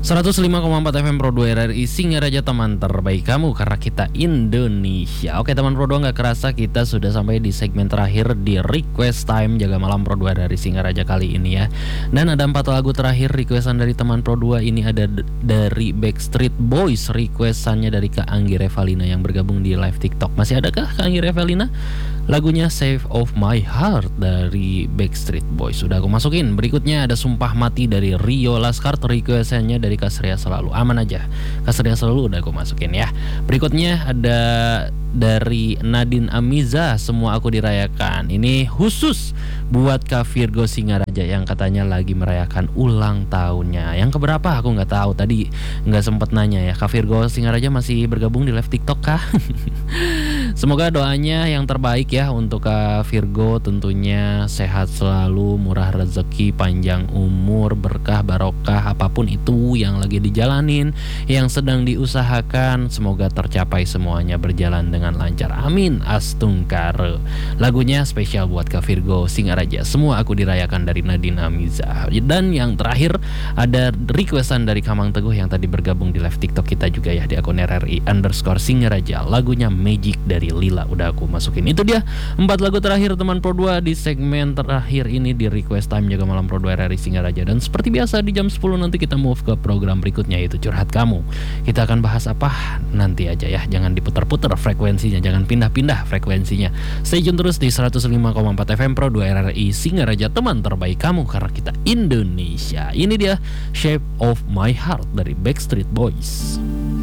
105,4 FM Pro 2 RRI Singaraja, teman terbaik kamu karena kita Indonesia. Oke teman Pro 2, gak kerasa kita sudah sampai di segmen terakhir di Request Time Jaga Malam Pro 2 dari Singaraja kali ini ya. Dan ada 4 lagu terakhir requestan dari teman Pro 2. Ini ada dari Backstreet Boys, requestannya dari Kak Anggi Revalina yang bergabung di live TikTok. Masih adakah Kak Anggi Revalina? Lagunya Save of My Heart dari Backstreet Boys sudah aku masukin. Berikutnya ada Sumpah Mati dari Rio Laskar, requestannya dari Kasria Selalu. Aman aja, Kasria Selalu udah aku masukin ya. Berikutnya ada dari Nadine Amiza, Semua Aku Dirayakan. Ini khusus buat Kak Virgo Singaraja yang katanya lagi merayakan ulang tahunnya. Yang keberapa aku nggak tahu, tadi nggak sempet nanya ya. Kak Virgo Singaraja masih bergabung di live TikTok kah? Semoga doanya yang terbaik ya untuk Kak Virgo, tentunya sehat selalu, murah rezeki, panjang umur, berkah, barokah, apapun itu yang lagi dijalanin, yang sedang diusahakan, semoga tercapai semuanya, berjalan dengan lancar. Amin. Astungkare. Lagunya spesial buat Kak Virgo Singaraja, Semua Aku Dirayakan dari Nadine Amiza. Dan yang terakhir ada requestan dari Kamang Teguh yang tadi bergabung di live TikTok kita juga ya, di akun RRI_Singaraja. Lagunya Magic dari Lila udah aku masukin. Itu dia 4 lagu terakhir teman Pro 2 di segmen terakhir ini di Request Time Jaga Malam Pro 2 RRI Singaraja. Dan seperti biasa di jam 10 nanti kita move ke program berikutnya, yaitu Curhat Kamu. Kita akan bahas apa nanti aja ya, jangan diputar-putar frekuensinya, jangan pindah-pindah frekuensinya. Stay tune terus di 105,4 FM Pro 2 RRI Singaraja, teman terbaik kamu karena kita Indonesia. Ini dia Shape of My Heart dari Backstreet Boys.